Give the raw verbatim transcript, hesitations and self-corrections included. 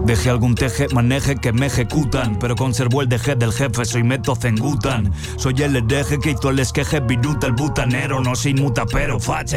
Dejé algún teje, maneje que me ejecutan, pero conservo el deje del jefe, soy Meto Zengutan. Soy el hereje que hizo el esqueje, viruta el butanero, no se inmuta pero facha.